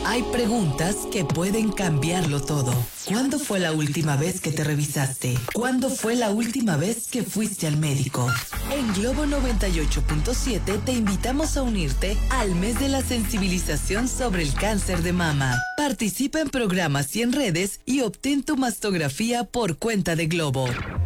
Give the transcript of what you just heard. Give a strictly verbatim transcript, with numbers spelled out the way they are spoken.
Hay preguntas que pueden cambiarlo todo. ¿Cuándo fue la última vez que te revisaste? ¿Cuándo fue la última vez que fuiste al médico? En Globo noventa y ocho punto siete te invitamos a unirte al mes de la sensibilización sobre el cáncer de mama. Participa en programas y en redes y obtén tu mastografía por cuenta de Globo.